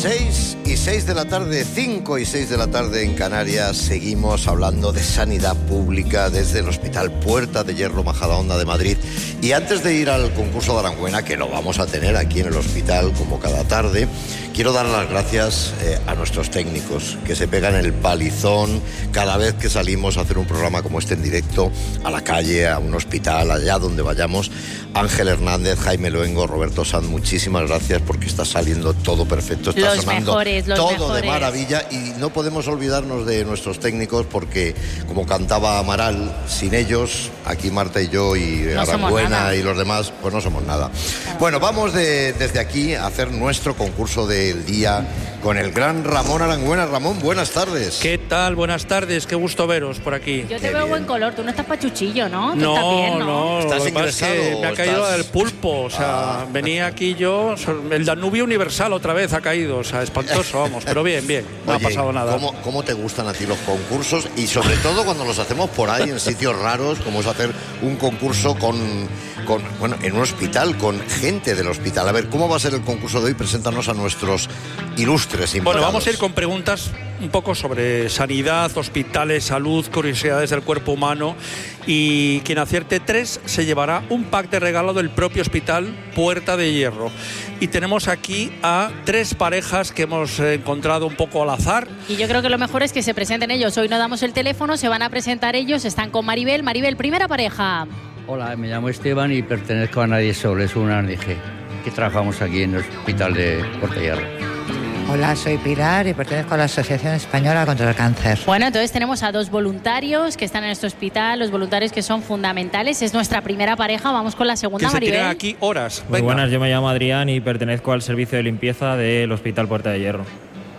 6 y 6 de la tarde, 5 y 6 de la tarde en Canarias. Seguimos hablando de sanidad pública desde el Hospital Puerta de Hierro Majadahonda de Madrid. Y antes de ir al concurso de Aranguena, que lo vamos a tener aquí en el hospital como cada tarde, quiero dar las gracias a nuestros técnicos que se pegan el palizón cada vez que salimos a hacer un programa como este en directo, a la calle, a un hospital, allá donde vayamos. Ángel Hernández, Jaime Luengo, Roberto Sanz, muchísimas gracias porque está saliendo todo perfecto, está sonando todo de maravilla, y no podemos olvidarnos de nuestros técnicos porque, como cantaba Amaral, sin ellos, aquí Marta y yo y Aranguena y los demás, pues no somos nada. Bueno, vamos desde aquí a hacer nuestro concurso del día con el gran Ramón Aranguena. Ramón, buenas tardes. ¿Qué tal? Buenas tardes, qué gusto veros por aquí. Yo te veo buen color, tú no estás pachuchillo, ¿no? ¿Tú no, estás bien, no, ¿Estás lo que pasa es que me ha caído del pulpo, o sea, venía aquí yo, el Danubio Universal otra vez ha caído, o sea, espantoso, vamos, pero bien, no ha pasado nada. ¿Cómo te gustan a ti los concursos? Y sobre todo cuando los hacemos por ahí, en sitios raros, como es hacer un concurso bueno, en un hospital, con gente del hospital. A ver, ¿cómo va a ser el concurso de hoy? Preséntanos a nuestros ilustres invitados. Bueno, vamos a ir con preguntas un poco sobre sanidad, hospitales, salud, curiosidades del cuerpo humano, y quien acierte 3 se llevará un pack de regalo del propio Hospital Puerta de Hierro. Y tenemos aquí a 3 parejas que hemos encontrado un poco al azar. Y yo creo que lo mejor es que se presenten ellos. Hoy no damos el teléfono, se van a presentar ellos, están con Maribel. Maribel, primera pareja. Hola, me llamo Esteban y pertenezco a Nadie Solo, es una ONG que trabajamos aquí en el Hospital de Puerta de Hierro. Hola, soy Pilar y pertenezco a la Asociación Española contra el Cáncer. Bueno, entonces tenemos a 2 voluntarios que están en este hospital, los voluntarios que son fundamentales. Es nuestra primera pareja, vamos con la segunda, Maribel. Que se tiran aquí horas. Muy buenas, yo me llamo Adrián y pertenezco al servicio de limpieza del Hospital Puerta de Hierro.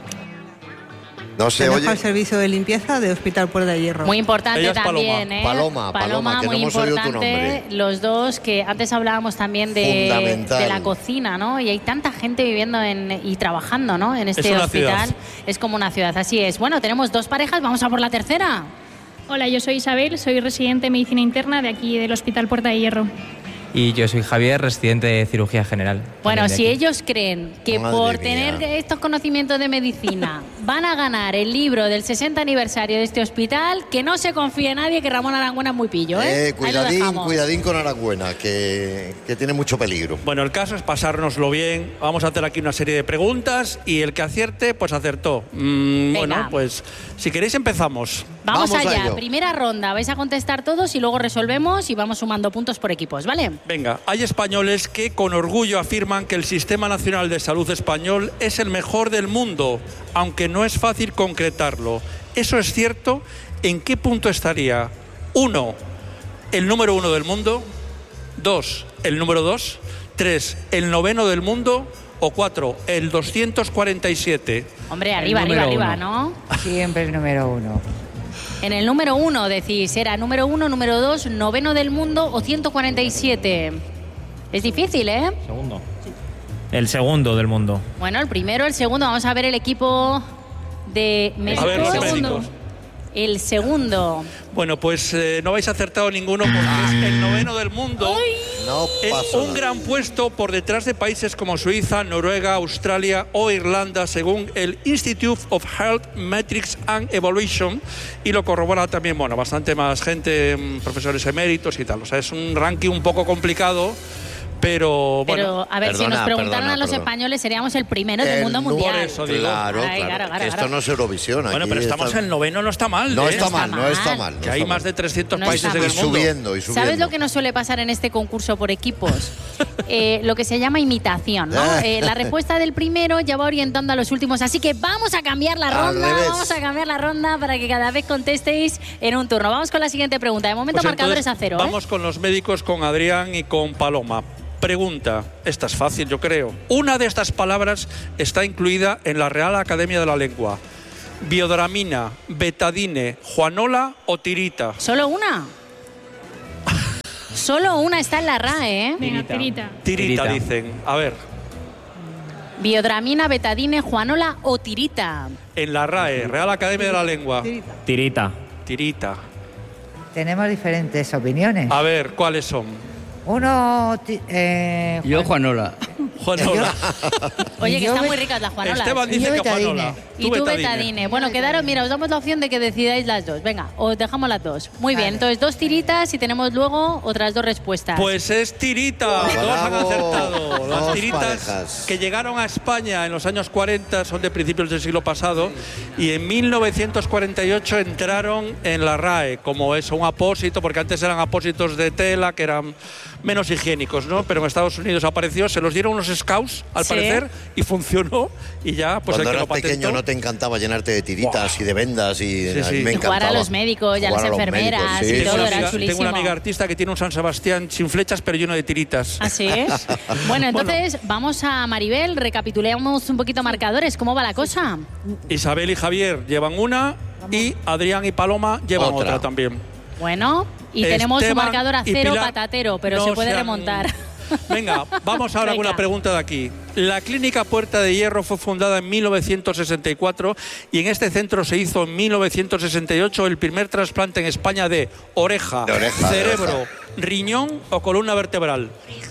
No se oye. Al servicio de limpieza de Hospital Puerta de Hierro. Muy importante Ella es también, Paloma. Paloma, que no muy hemos oído tu importante. nombre. Los dos, que antes hablábamos también de la cocina, ¿no? Y hay tanta gente viviendo y trabajando, ¿no? En este hospital. Es como una ciudad, así es. Bueno, tenemos 2 parejas, vamos a por la tercera. Hola, yo soy Isabel, soy residente de medicina interna de aquí del Hospital Puerta de Hierro. Y yo soy Javier, residente de cirugía general. Bueno, si ellos creen que por tener estos conocimientos de medicina van a ganar el libro del 60 aniversario de este hospital, que no se confíe nadie, que Ramón Aranguena es muy pillo, ¿eh? Cuidadín con Aranguena, que tiene mucho peligro. Bueno, el caso es pasárnoslo bien. Vamos a hacer aquí una serie de preguntas y el que acierte, pues acertó. Bueno, pues si queréis empezamos. Vamos allá, primera ronda. Vais a contestar todos y luego resolvemos y vamos sumando puntos por equipos, ¿vale? Venga, hay españoles que con orgullo afirman que el Sistema Nacional de Salud español es el mejor del mundo, aunque no es fácil concretarlo. ¿Eso es cierto? ¿En qué punto estaría? 1, el número 1 del mundo. 2, el número 2. 3, el 9º del mundo. O 4, el 247. Hombre, arriba, ¿no? Siempre el número 1. En el número 1 decís, ¿era número 1, número 2, 9º del mundo o 147? Es difícil, ¿eh? Segundo. El segundo del mundo. Bueno, el primero, el segundo. Vamos a ver el equipo de México. A ver, los médicos. El segundo. Bueno, pues no habéis acertado ninguno porque es el 9º del mundo. No es un gran puesto por detrás de países como Suiza, Noruega, Australia o Irlanda, según el Institute of Health Metrics and Evaluation, y lo corrobora también, bueno, bastante más gente, profesores eméritos y tal. O sea, es un ranking un poco complicado. Pero bueno, a ver, si nos preguntaran a los españoles, seríamos el primero del mundo mundial. Por eso digo. Claro. Esto no es Eurovisión. Bueno, pero estamos en el 9º, no está mal. No está mal. Que hay más de 300 países en el mundo. Subiendo. ¿Sabes lo que nos suele pasar en este concurso por equipos? Lo que se llama imitación, ¿no? La respuesta del primero ya va orientando a los últimos. Así que vamos a cambiar la ronda. Para que cada vez contestéis en un turno. Vamos con la siguiente pregunta. De momento, pues marcadores a 0. Vamos con los médicos, con Adrián y con Paloma. Pregunta, esta es fácil, yo creo. Una de estas palabras está incluida en la Real Academia de la Lengua. Biodramina, betadine, juanola o tirita. ¿Solo una? Solo una está en la RAE, ¿eh? Venga, Tirita, dicen. A ver. Biodramina, betadine, juanola o tirita. En la RAE, Real Academia de la Lengua. Tirita. Tenemos diferentes opiniones. A ver, ¿cuáles son? Uno... Yo, Juanola. Juanola. Oye, que están muy ricas las juanolas. Esteban dice que Juanola. Y tú betadine. Bueno, quedaros, mira, os damos la opción de que decidáis las dos. Venga, os dejamos las dos. Muy bien, entonces 2 tiritas y tenemos luego otras 2 respuestas. Pues es tirita, 2 han acertado. Las tiritas parejas que llegaron a España en los años 40 son de principios del siglo pasado y en 1948 entraron en la RAE como es un apósito, porque antes eran apósitos de tela que eran menos higiénicos, ¿no? Pero en Estados Unidos apareció, se los dieron unos scouts, al parecer, y funcionó, y ya, pues cuando el que eras lo patentó. pequeño no te encantaba llenarte de tiritas y de vendas y a mí me encantaba. Jugar a los médicos y a las enfermeras y todo, era chulísimo. Tengo una amiga artista que tiene un San Sebastián sin flechas pero lleno de tiritas. ¿Así es? Bueno, entonces vamos a Maribel, recapitulemos un poquito marcadores, ¿cómo va la cosa? Isabel y Javier llevan una y Adrián y Paloma llevan otra también. Bueno, y tenemos un marcador a 0 Pilar, patatero, pero no se puede sean... remontar. Venga, vamos ahora con una pregunta de aquí. La Clínica Puerta de Hierro fue fundada en 1964 y en este centro se hizo en 1968 el primer trasplante en España de oreja, cerebro, riñón o columna vertebral.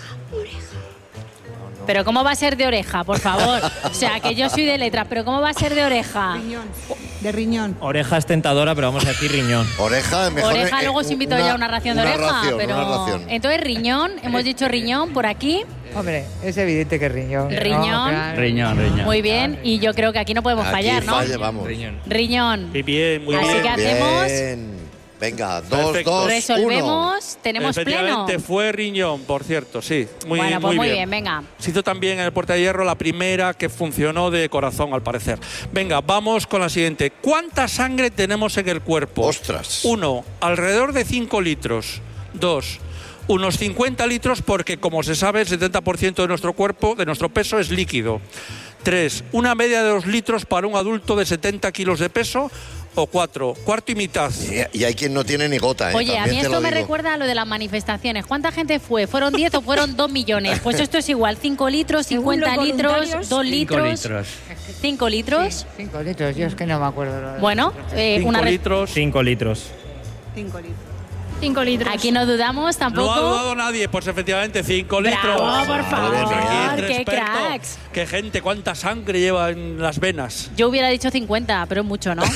Pero ¿cómo va a ser de oreja, por favor? O sea, que yo soy de letras, pero ¿cómo va a ser de oreja? Riñón. De riñón. Oreja es tentadora, pero vamos a decir riñón. Oreja, mejor. Oreja, luego os invito ya a una ración de oreja. Pero una ración. entonces, riñón, hemos dicho riñón por aquí. Hombre, es evidente que riñón. Riñón. No, claro. Riñón. Muy bien, y yo creo que aquí no podemos fallar, ¿no? Vamos. Riñón. Muy bien, muy Así bien. que hacemos... Bien. Venga, 2, Perfecto. 2, 1. Resolvemos, tenemos pleno. Efectivamente, fue riñón, por cierto, sí. Muy, Bueno, pues muy bien, venga. Se hizo también en el Puerta de Hierro la primera que funcionó de corazón, al parecer. Venga, vamos con la siguiente. ¿Cuánta sangre tenemos en el cuerpo? ¡Ostras! 1, alrededor de 5 litros. 2, unos 50 litros porque, como se sabe, el 70% de nuestro cuerpo, de nuestro peso, es líquido. 3, una media de 2 litros para un adulto de 70 kilos de peso. O 4, cuarto y mitad. Y hay quien no tiene ni gota, ¿eh? Oye, También a mí te esto lo me digo. recuerda a lo de las manifestaciones. ¿Cuánta gente fue? ¿Fueron 10 o fueron 2 millones? Pues esto es igual, 5 litros, 50 litros, 2 litros. 5 litros. 5 litros, yo es que no me acuerdo. Bueno, 5 litros. 5 litros. 5 litros. 5 litros. Aquí no dudamos tampoco. No ha dudado nadie, pues efectivamente 5 litros. ¡Bravo, por favor! Aquí, ¡Qué experto. cracks! ¡Qué gente! ¿Cuánta sangre lleva en las venas? Yo hubiera dicho 50, pero es mucho, ¿no?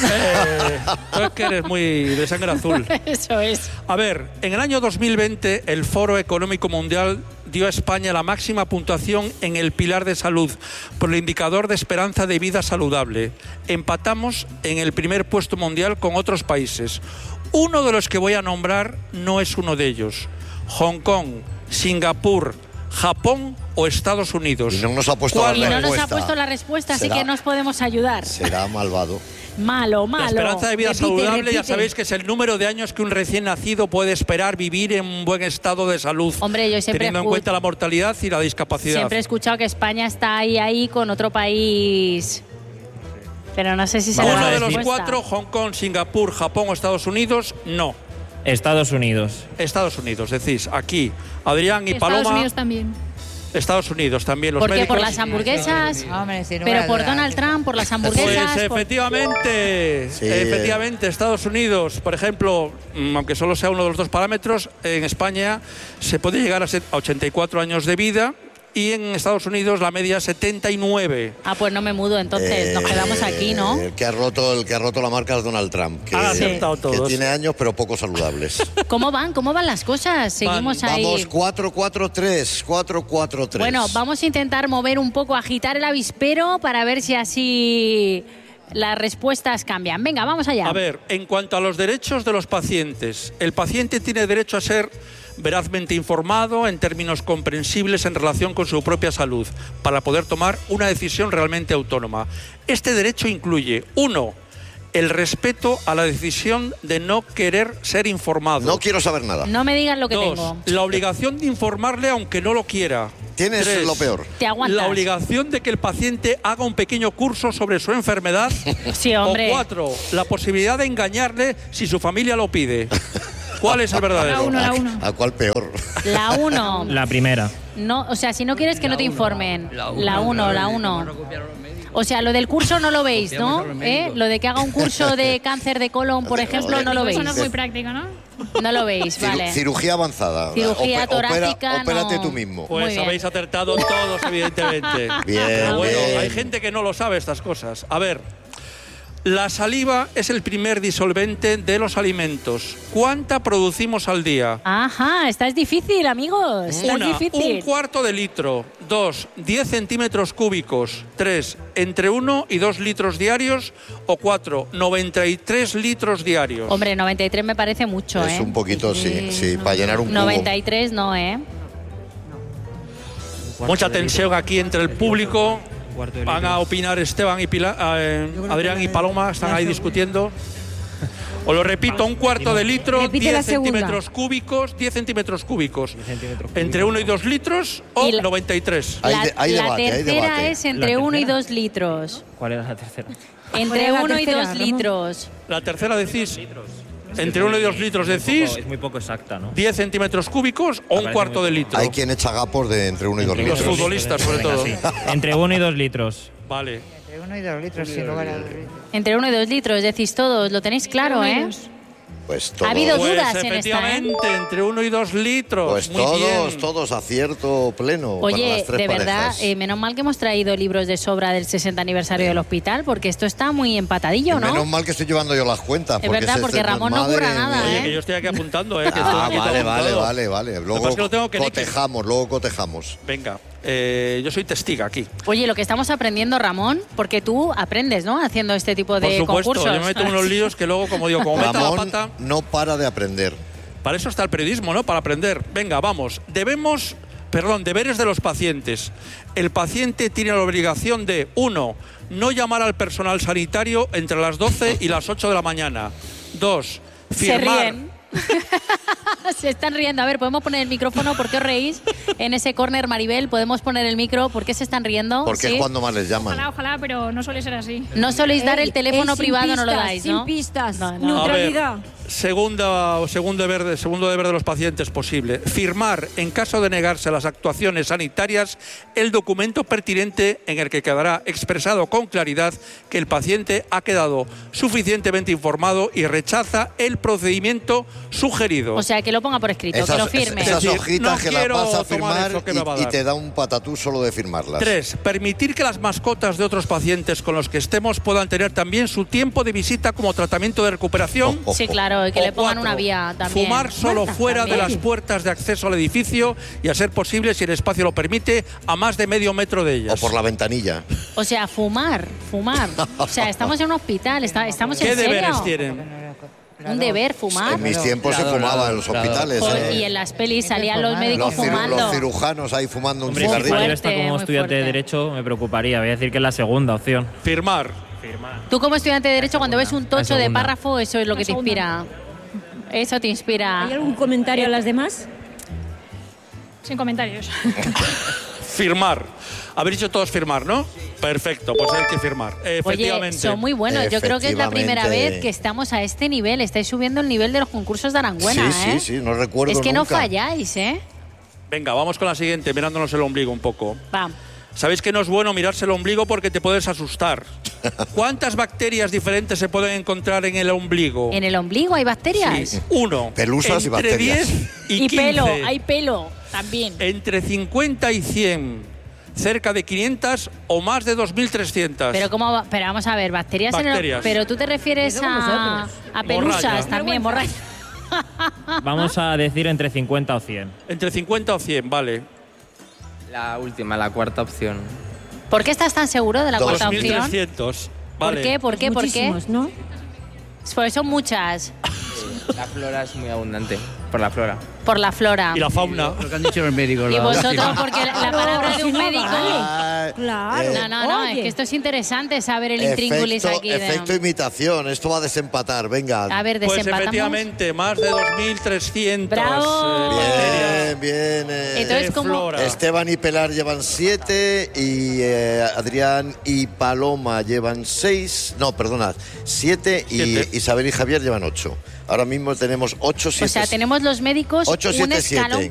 Tú es que eres muy de sangre azul. Eso es. A ver, en el año 2020 el Foro Económico Mundial dio a España la máxima puntuación en el pilar de salud por el indicador de esperanza de vida saludable. Empatamos en el primer puesto mundial con otros países. Uno de los que voy a nombrar no es uno de ellos. Hong Kong, Singapur, Japón o Estados Unidos. Y no nos ha puesto la Y no respuesta. nos ha puesto la respuesta, así Será- que nos podemos ayudar. Será malvado. Malo. La esperanza de vida Repite, saludable, ya repite. sabéis que es el número de años que un recién nacido puede esperar vivir en un buen estado de salud. Hombre, yo siempre teniendo en cuenta la mortalidad y la discapacidad. Siempre he escuchado que España está ahí con otro país. Pero no sé si será Uno la de los respuesta. 4, Hong Kong, Singapur, Japón o Estados Unidos, no. Estados Unidos. Estados Unidos, decís, aquí, Adrián y Estados Paloma. Unidos también. Estados Unidos también, los ¿Por qué? médicos. ¿Por las hamburguesas? Hombre, sin lugar ¿Pero a por dudas. Donald Trump? ¿Por las hamburguesas? Pues por- efectivamente, Estados Unidos, por ejemplo, aunque solo sea uno de los 2 parámetros, en España se puede llegar a 84 años de vida y en Estados Unidos la media es 79. Ah, pues no me mudo, entonces nos quedamos aquí, ¿no? El que ha roto la marca es Donald Trump, que, Han acertado que todos. tiene años pero poco saludables. ¿Cómo van las cosas? Seguimos ahí. Vamos 4-4-3, 4-4-3. Bueno, vamos a intentar mover un poco, agitar el avispero para ver si así las respuestas cambian. Venga, vamos allá. A ver, en cuanto a los derechos de los pacientes, el paciente tiene derecho a ser verazmente informado en términos comprensibles en relación con su propia salud para poder tomar una decisión realmente autónoma. Este derecho incluye, 1, el respeto a la decisión de no querer ser informado. No quiero saber nada. No me digas lo que 2, tengo. la obligación de informarle aunque no lo quiera. Tienes 3, lo peor. Te aguantas. la obligación de que el paciente haga un pequeño curso sobre su enfermedad. Sí, hombre. O 4, la posibilidad de engañarle si su familia lo pide. ¿Cuál es el verdadero? La 1. ¿A cuál peor? La 1. La primera. No, o sea, si no quieres que no te informen. La 1. O sea, lo del curso no lo veis, ¿no? Lo de que haga un curso de cáncer de colon, por ejemplo, no lo veis. Eso no es muy práctico, ¿no? No lo veis, vale. Cirugía avanzada. Cirugía torácica, Opérate no. tú mismo. Muy Pues bien. habéis acertado todos, evidentemente. Bien, Pero bueno, bien. hay gente que no lo sabe estas cosas. A ver, la saliva es el primer disolvente de los alimentos. ¿Cuánta producimos al día? Ajá, esta es difícil, amigos. Esta es 1, difícil. 1/4 de litro. 2, 10 centímetros cúbicos. 3, entre 1 y 2 litros diarios. O 4, 93 litros diarios. Hombre, 93 me parece mucho, Es un poquito, sí, para llenar un cubo. 93 no, Mucha tensión aquí entre el público. Van a opinar Esteban y Adrián y Paloma, están ahí discutiendo. Os lo repito, 1/4 de litro, Repite 10 la segunda. centímetros cúbicos, 10 centímetros cúbicos. Entre 1 y 2 litros o Y la- 93. La tercera es entre 1 y 2 litros. ¿Cuál era la tercera? Entre 1 y 2 Ramón? litros. La tercera decís, entre 1 y 2 litros decís, Es muy poco exacta, ¿no? 10 centímetros cúbicos o 1/4 de litro. Hay quien echa gapos de entre 1 y 2 Los litros. futbolistas, sobre todo. Entre 1 y 2 litros. Vale. Entre 1 y 2 litros, sin lugar a dudas. Entre 1 y 2 litros, decís todos. Lo tenéis claro, ¿eh? Pues Ha todos. habido Pues dudas en esta, ¿eh? efectivamente, entre 1 y 2 litros. Pues Muy bien. todos, acierto pleno. para Oye, las tres de verdad, parejas. menos mal que hemos traído libros de sobra del 60 aniversario del hospital, porque esto está muy empatadillo, Y ¿no? menos mal que estoy llevando yo las cuentas. Es verdad, si porque este- Ramón no curra madre nada, mía. Oye, que yo estoy aquí apuntando, que estoy Ah, aquí todo vale, apuntado. vale. Lo que Luego pasa es que lo tengo que luego cotejamos. Venga, yo soy testiga aquí. Oye, lo que estamos aprendiendo, Ramón, porque tú aprendes, ¿no? Haciendo este tipo Por de supuesto, concursos. yo me meto en unos líos que luego, como digo, como meta la Ramón pata, no para de aprender. para eso está el periodismo, ¿no? Para aprender. Venga, vamos. Deberes de los pacientes. El paciente tiene la obligación de, 1, no llamar al personal sanitario entre las 12 y las 8 de la mañana. 2, Se firmar. ríen. Se están riendo. A ver, ¿podemos poner el micrófono? ¿Por qué os reís? En ese córner, Maribel, ¿podemos poner el micro? ¿Por qué se están riendo? Porque ¿Sí? es cuando más les llaman. Ojalá, pero no suele ser así. No soléis dar el teléfono sin privado, no lo pistas, dais, sin ¿no? pistas, No, no. neutralidad. A ver, segundo deber de los pacientes posible. Firmar, en caso de negarse a las actuaciones sanitarias, el documento pertinente en el que quedará expresado con claridad que el paciente ha quedado suficientemente informado y rechaza el procedimiento sugerido. O sea, que lo ponga por escrito, que lo firme. Esas Es decir, hojitas no que las quiero vas a tomar firmar eso que me va a y dar. te da un patatú solo de firmarlas. 3. Permitir que las mascotas de otros pacientes con los que estemos puedan tener también su tiempo de visita como tratamiento de recuperación. Sí, claro, y que O le pongan 4, una vía también. Fumar solo Marta, fuera de también. las puertas de acceso al edificio y, a ser posible, si el espacio lo permite, a más de medio metro de ellas. O por la ventanilla. O sea, fumar. O sea, estamos en un hospital, estamos ¿Qué en serio. deberes tienen? Un deber, fumar. En mis tiempos se fumaba en los hospitales. Joder, y en las pelis salían los médicos fumando. Los cirujanos ahí fumando un Hombre, Muy si cigarrillo. yo está como muy estudiante de fuerte. Derecho, me preocuparía. Voy a decir que es la segunda opción. Firmar. Tú como estudiante de Derecho, cuando ves un tocho de segunda. párrafo, eso es lo que te inspira. Eso te inspira. ¿Hay algún comentario a las demás? Sin comentarios. Firmar. Habéis dicho todos firmar, ¿no? Perfecto, pues hay que firmar. Efectivamente. Oye, son muy buenos. Yo creo que es la primera Efectivamente. vez que estamos a este nivel. Estáis subiendo el nivel de los concursos de Arangüena, Sí, ¿eh? sí, no recuerdo Es que no nunca. falláis, ¿eh? Venga, vamos con la siguiente, mirándonos el ombligo un poco. Va. Sabéis que no es bueno mirarse el ombligo porque te puedes asustar. ¿Cuántas bacterias diferentes se pueden encontrar en el ombligo? ¿En el ombligo hay bacterias? Sí, 1. Pelusas y entre bacterias. 10 y 15. pelo, hay pelo también. Entre 50 y 100. Cerca de 500 o más de 2.300. Pero cómo va? Pero vamos a ver, bacterias, Bacterias. pero tú te refieres a pelusas Morralla. también, morralla. Vamos a decir entre 50 o 100. Entre 50 o 100, vale. La última, la cuarta opción. ¿Por qué estás tan seguro de la cuarta opción? 2.300. Vale. ¿Por qué? ¿Por qué? Muchísimos, ¿no? Pues son muchas. La flora es muy abundante. Por la flora. Por la flora. Y la fauna. Lo que han dicho los médicos. Y la- vosotros, porque la palabra de un no médico... vale. Claro. No, es Oye. que esto es interesante saber el intríngulis aquí. Efecto imitación, esto va a desempatar, venga. A ver, Pues desempatamos. efectivamente, más de 2.300 ¡Bravo! bacterias Bien. Entonces, de ¿cómo? flora. Esteban y Pilar llevan 7 y Adrián y Paloma llevan 6. No, perdonad, 7 y Siete. Isabel y Javier llevan 8. Ahora mismo tenemos 8, 7, O sea, tenemos los médicos 8, un 7, escalón 7.